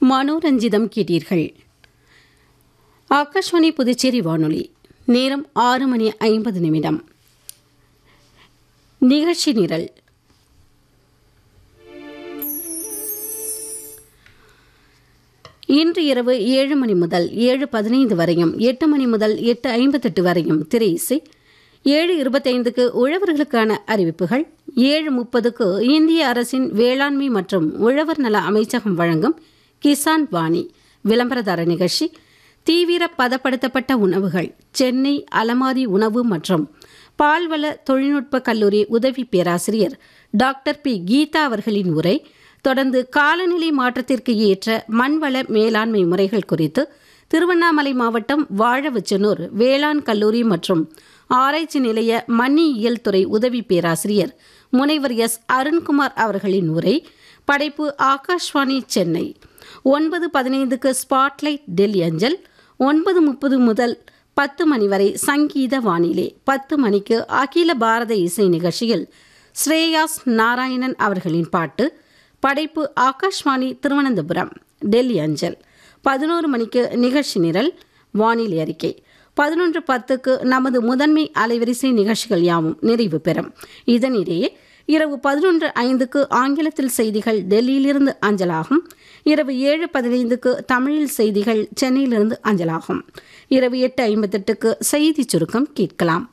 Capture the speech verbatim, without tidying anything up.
மனோரஞ்சிதம் கேட்டீர்கள். ஆகாஷ்வாணி புதுச்சேரி வானொலி. நேரம் ஆறு மணி ஐம்பது நிமிடம். நிகழ்ச்சி நிரல். இன்று இரவு ஏழு மணி முதல் ஏழு பதினைந்து வரையும், எட்டு மணி முதல் எட்டு ஐம்பத்தெட்டு வரையும் திரை இசை. ஏழு இருபத்தைந்துக்கு உழவர்களுக்கான அறிவிப்புகள். ஏழு முப்பதுக்கு இந்திய அரசின் வேளாண்மை மற்றும் உழவர் நல அமைச்சகம் வழங்கும் கிசான் வாணி விளம்பரதார நிகழ்ச்சி. தீவிர பதப்படுத்தப்பட்ட உணவுகள், சென்னை அலமாரி உணவு மற்றும் பால்வள தொழில்நுட்ப கல்லூரி உதவி பேராசிரியர் டாக்டர் பி கீதா அவர்களின் உரை. தொடர்ந்து காலநிலை மாற்றத்திற்கு ஏற்ற மண்வள மேலாண்மை முறைகள் குறித்து திருவண்ணாமலை மாவட்டம் வாழவச்சனூர் வேளாண் கல்லூரி மற்றும் ஆராய்ச்சி நிலைய மண்ணியல் துறை உதவி பேராசிரியர் முனைவர் எஸ் அருண்குமார் அவர்களின் உரை. படைப்பு ஆகாஷ்வாணி சென்னை. ஒன்பது பதினைந்துக்கு ஸ்பாட்லைட் டெல்லி அஞ்சல். ஒன்பது முப்பது முதல் பத்து மணி வரை சங்கீத வானிலை. பத்து மணிக்கு அகில பாரத இசை நிகழ்ச்சியில் ஸ்ரேயாஸ் நாராயணன் அவர்களின் பாட்டு. படைப்பு ஆகாஷ்வாணி திருவனந்தபுரம் டெல்லி அஞ்சல். பதினோரு மணிக்கு நிகழ்ச்சி நிரல் வானிலை அறிக்கை. பதினொன்று பத்துக்கு நமது முதன்மை அலைவரிசை நிகழ்ச்சிகள் யாவும் நிறைவு பெறும். இதனிடையே இரவு பதினொன்று ஐந்துக்கு ஆங்கிலத்தில் செய்திகள் டெல்லியிலிருந்து அஞ்சலாகும். இரவு ஏழு பதினைந்துக்கு தமிழில் செய்திகள் சென்னையிலிருந்து அஞ்சலாகும். இரவு எட்டு ஐம்பத்தெட்டுக்கு செய்தி சுருக்கம் கேட்கலாம்.